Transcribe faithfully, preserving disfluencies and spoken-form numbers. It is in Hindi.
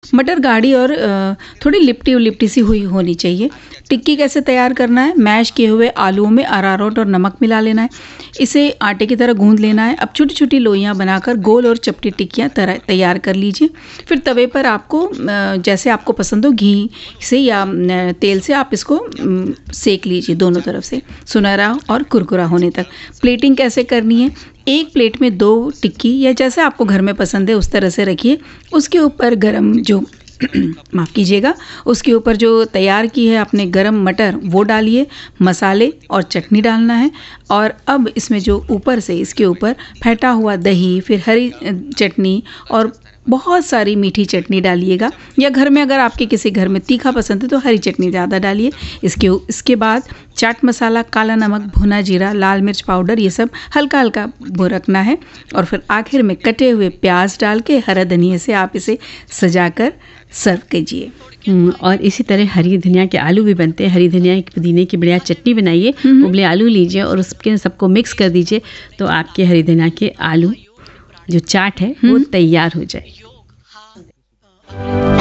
मटर गाढ़ी और अ, थोड़ी लिपटी लिपटी सी हुई होनी चाहिए। टिक्की कैसे तैयार करना है, मैश किए हुए आलूओं में अरारोट और नमक मिला लेना है, इसे आटे की तरह गूंद लेना है। अब छोटी छोटी लोइयाँ बनाकर गोल और चपटी टिक्कियाँ तैयार कर लीजिए। फिर तवे पर आपको अ, जैसे आपको पसंद हो घी से या अ, तेल से आप इसको अम, सेक लीजिए दोनों तरफ से सुनहरा और कुरकुरा होने तक। प्लेटिंग कैसे करनी है, एक प्लेट में दो टिक्की या जैसे आपको घर में पसंद है उस तरह से रखिए। उसके ऊपर गरम जो माफ़ कीजिएगा, उसके ऊपर जो तैयार की है आपने गरम मटर वो डालिए, मसाले और चटनी डालना है। और अब इसमें जो ऊपर से इसके ऊपर फेंटा हुआ दही, फिर हरी चटनी और बहुत सारी मीठी चटनी डालिएगा, या घर में अगर आपके किसी घर में तीखा पसंद है तो हरी चटनी ज़्यादा डालिए। इसके इसके बाद चाट मसाला, काला नमक, भुना जीरा, लाल मिर्च पाउडर, ये सब हल्का हल्का भुरकना है। और फिर आखिर में कटे हुए प्याज डाल के हरा धनिया से आप इसे सजाकर सर्व कीजिए। और इसी तरह हरी धनिया के आलू भी बनते हैं। हरी धनिया की पुदीने की बढ़िया चटनी बनाइए, उबले आलू लीजिए और उसके सबको मिक्स कर दीजिए, तो आपके हरी धनिया के आलू जो चाट है वो तैयार हो जाए।